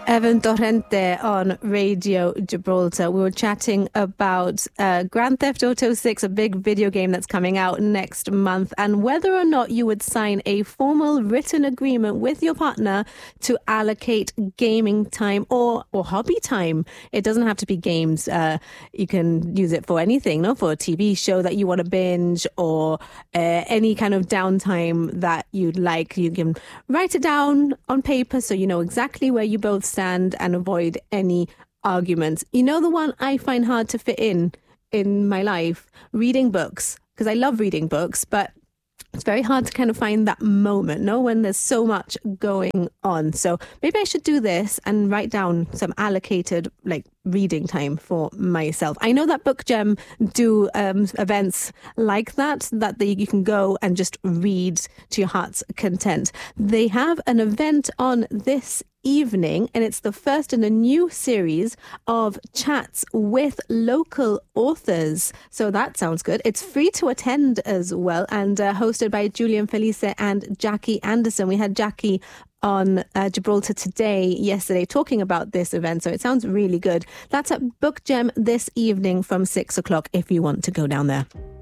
Evan Torrente on Radio Gibraltar. We were chatting about Grand Theft Auto 6, a big video game that's coming out next month, and whether or not you would sign a formal written agreement with your partner to allocate gaming time or hobby time. It doesn't have to be games. You can use it for anything, no? For a TV show that you want to binge or any kind of downtime that you'd like. You can write it down on paper so you know exactly where you both stand and avoid any arguments. You know, the one I find hard to fit in my life, reading books, because I love reading books, but it's very hard to kind of find that moment, no, when there's so much going on. So maybe I should do this and write down some allocated reading time for myself. I know that Book Gem do events like that you can go and just read to your heart's content. They have an event on this evening, and it's the first in a new series of chats with local authors. So that sounds good. It's free to attend as well, and hosted by Julian Felice and Jackie Anderson. We had Jackie on Gibraltar Today yesterday talking about this event, so it sounds really good. That's at Book Gem this evening from 6 o'clock if you want to go down there.